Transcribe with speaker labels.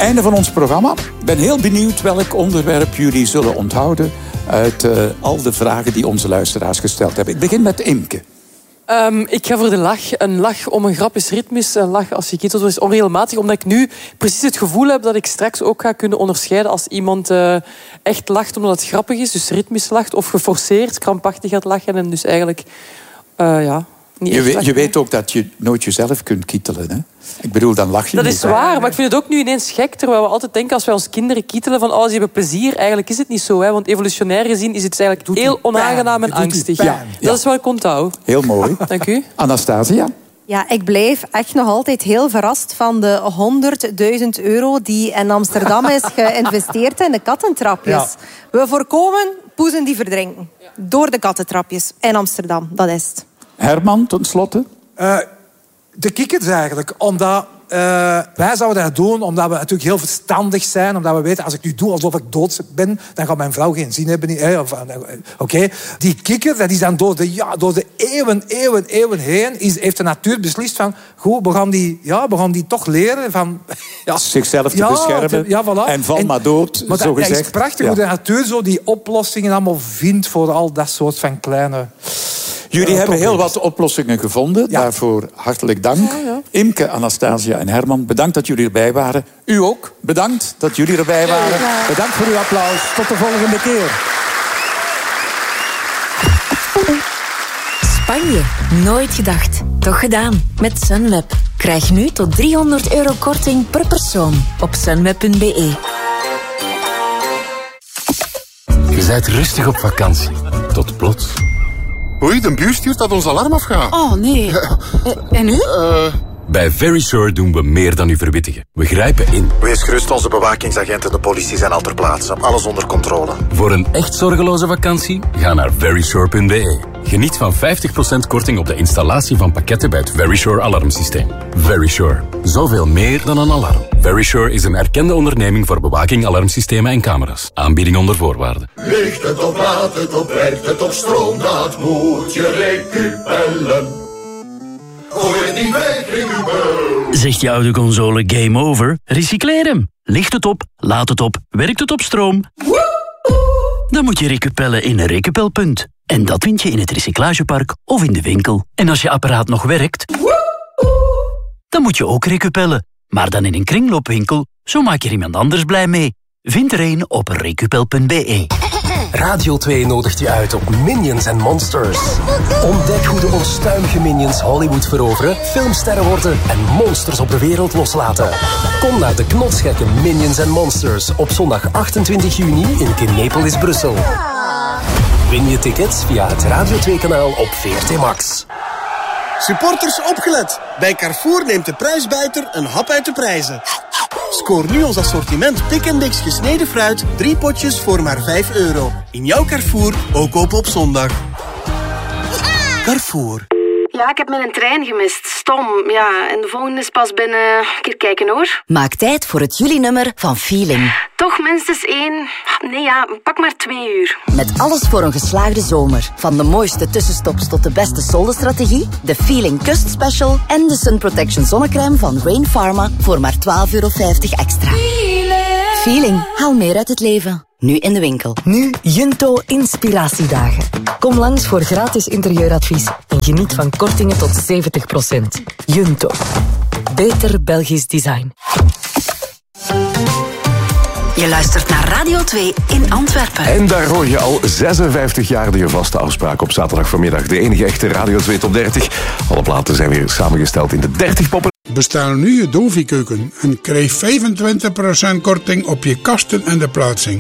Speaker 1: Einde van ons programma. Ik ben heel benieuwd welk onderwerp jullie zullen onthouden uit al de vragen die onze luisteraars gesteld hebben. Ik begin met Imke.
Speaker 2: Ik ga voor de lach. Een lach om een grap is ritmisch. Een lach als je kietelt is onregelmatig. Omdat ik nu precies het gevoel heb dat ik straks ook ga kunnen onderscheiden als iemand echt lacht omdat het grappig is. Dus ritmisch lacht. Of geforceerd, krampachtig gaat lachen. En dus eigenlijk,
Speaker 1: Je weet ook dat je nooit jezelf kunt kietelen, hè? Ik bedoel, dan lach je
Speaker 2: dat
Speaker 1: niet.
Speaker 2: Is waar, maar ik vind het ook nu ineens gek. Terwijl we altijd denken, als wij ons kinderen kietelen van ze hebben plezier. Eigenlijk is het niet zo, hè? Want evolutionair gezien is het eigenlijk heel onaangenaam en angstig. Ja, dat is wat ik onthoud.
Speaker 1: Heel mooi.
Speaker 2: Dank u.
Speaker 1: Anastasia?
Speaker 3: Ja, ik blijf echt nog altijd heel verrast van de €100.000 die in Amsterdam is geïnvesteerd in de kattentrapjes. Ja. We voorkomen poezen die verdrinken. Door de kattentrapjes in Amsterdam, dat is het.
Speaker 1: Herman, ten slotte?
Speaker 4: De kikkers eigenlijk, omdat wij zouden dat doen omdat we natuurlijk heel verstandig zijn, omdat we weten, als ik nu doe alsof ik dood ben, dan gaat mijn vrouw geen zin hebben. Oké. Die kikker, dat is dan door de eeuwen heen, heeft de natuur beslist van, goed, we gaan die toch leren van... Ja,
Speaker 1: zichzelf te beschermen.
Speaker 4: Voilà.
Speaker 1: En val maar dood,
Speaker 4: maar
Speaker 1: zo gezegd.
Speaker 4: Het is prachtig hoe de natuur zo die oplossingen allemaal vindt voor al dat soort van kleine...
Speaker 1: Jullie hebben heel wat oplossingen gevonden. Ja. Daarvoor hartelijk dank. Ja. Imke, Anastasia en Herman, bedankt dat jullie erbij waren. U ook, bedankt dat jullie erbij waren. Ja. Bedankt voor uw applaus. Tot de volgende keer.
Speaker 5: Spanje. Nooit gedacht. Toch gedaan. Met Sunweb. Krijg nu tot €300 korting per persoon op sunweb.be.
Speaker 6: Je bent rustig op vakantie. Tot plots.
Speaker 7: Oei, de buur stuurt dat ons alarm afgaat.
Speaker 8: Oh, nee. En u?
Speaker 6: Bij Verisure doen we meer dan u verwittigen. We grijpen in.
Speaker 7: Wees gerust, onze bewakingsagenten en de politie zijn al ter plaatse. Alles onder controle.
Speaker 6: Voor een echt zorgeloze vakantie, ga naar verisure.be. Geniet van 50% korting op de installatie van pakketten bij het Verisure alarmsysteem. Verisure. Zoveel meer dan een alarm. Verisure is een erkende onderneming voor bewaking, alarmsystemen en camera's. Aanbieding onder voorwaarden.
Speaker 9: Ligt het op, laat het op, werkt het op stroom, dat moet je recupellen. Gooi het niet weg, recupel.
Speaker 10: Zegt je oude console game over? Recycleer hem. Ligt het op, laat het op, werkt het op stroom? Dan moet je recupellen in een recupelpunt. En dat vind je in het recyclagepark of in de winkel. En als je apparaat nog werkt, dan moet je ook recupellen. Maar dan in een kringloopwinkel, zo maak je er iemand anders blij mee. Vind er een op recupel.be.
Speaker 11: Radio 2 nodigt je uit op Minions and Monsters. Ontdek hoe de onstuimige Minions Hollywood veroveren, filmsterren worden en monsters op de wereld loslaten. Kom naar de knotsgekke Minions and Monsters op zondag 28 juni in Kinepolis, Brussel. Win je tickets via het Radio 2-kanaal op VRT Max.
Speaker 12: Supporters opgelet. Bij Carrefour neemt de prijsbijter een hap uit de prijzen. Scoor nu ons assortiment Pick & Mix gesneden fruit, 3 potjes voor maar €5. In jouw Carrefour, ook open op zondag. Carrefour.
Speaker 13: Ja, ik heb mijn trein gemist. Stom. Ja, en de volgende is pas binnen... Een keer kijken, hoor.
Speaker 5: Maak tijd voor het juli-nummer van Feeling.
Speaker 13: Toch minstens 1... Nee, ja, pak maar 2 uur.
Speaker 5: Met alles voor een geslaagde zomer. Van de mooiste tussenstops tot de beste soldenstrategie, de Feeling Kust Special en de Sun Protection zonnecrème van Rain Pharma voor maar €12,50 extra. Feeling. Haal meer uit het leven. Nu in de winkel.
Speaker 14: Nu Junto Inspiratiedagen. Kom langs voor gratis interieuradvies en geniet van kortingen tot 70%. Junto. Beter Belgisch design.
Speaker 5: Je luistert naar Radio 2 in Antwerpen.
Speaker 15: En daar hoor je al 56 jaar de vaste afspraak op zaterdag vanmiddag. De enige echte Radio 2 Top 30. Alle platen zijn weer samengesteld in de 30 poppen.
Speaker 16: Bestel nu je Dovi-keuken en krijg 25% korting op je kasten en de plaatsing.